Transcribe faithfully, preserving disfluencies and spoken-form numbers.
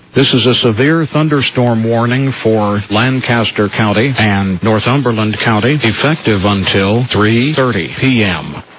This is a severe thunderstorm warning for Lancaster County and Northumberland County, effective until three thirty p m